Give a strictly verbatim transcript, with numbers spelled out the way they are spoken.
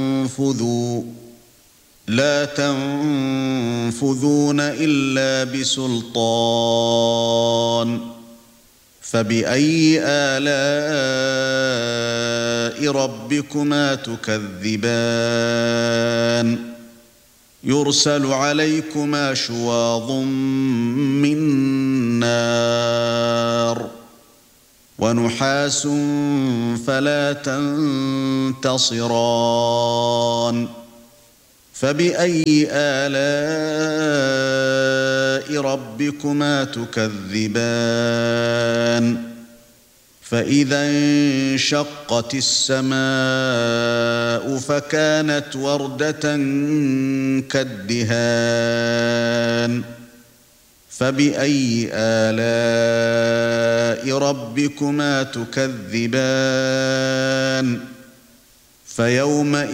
تنفذوا لا تنفذون إلا بسلطان فبأي آلاء ربكما تكذبان يرسل عليكما شواظ من نار ونحاس فلا تنتصران فبأي آلاء ربكما تكذبان فإذا انشقت السماء فكانت وردة كالدهان فبأي آلاء ربكما تكذبان فيومئذ